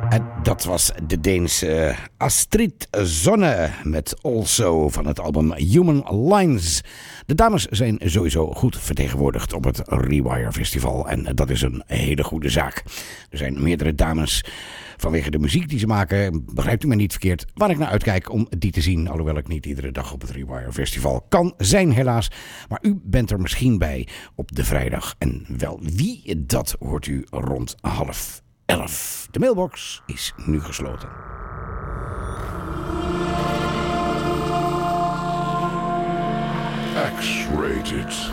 En dat was de Deense Astrid Sonne met Also van het album Human Lines. De dames zijn sowieso goed vertegenwoordigd op het Rewire Festival en dat is een hele goede zaak. Er zijn meerdere dames vanwege de muziek die ze maken, begrijpt u me niet verkeerd, waar ik naar uitkijk om die te zien. Alhoewel ik niet iedere dag op het Rewire Festival kan zijn helaas. Maar u bent er misschien bij op de vrijdag. En wel wie, dat hoort u rond 10:30. De mailbox is nu gesloten. X-rated.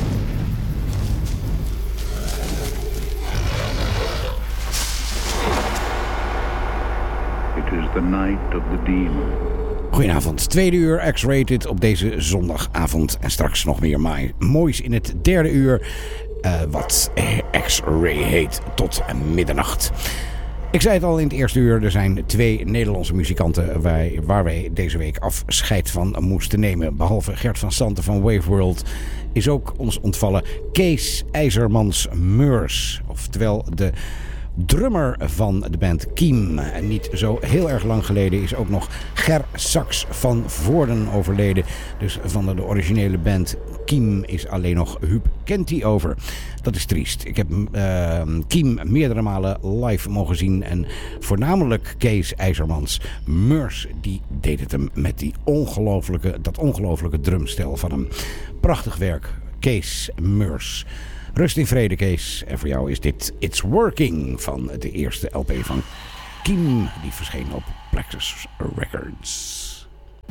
It is the night of the demon. Goedenavond, tweede uur X-rated op deze zondagavond. En straks nog meer moois in het derde uur. Wat X-ray heet tot middernacht. Ik zei het al in het eerste uur, er zijn 2 Nederlandse muzikanten waar wij deze week afscheid van moesten nemen. Behalve Gert van Santen van Waveworld is ook ons ontvallen Kees IJzermans Meurs. Oftewel de drummer van de band Kiem. En niet zo heel erg lang geleden is ook nog Ger Sax van Voorden overleden. Dus van de originele band Kiem is alleen nog Huub Kenty over. Dat is triest. Ik heb Kiem meerdere malen live mogen zien. En voornamelijk Kees IJzermans Meurs, die deed het hem met dat ongelofelijke drumstel van hem. Prachtig werk, Kees Meurs. Rust in vrede, Kees. En voor jou is dit It's Working van de eerste LP van Kiem. Die verscheen op Plexus Records.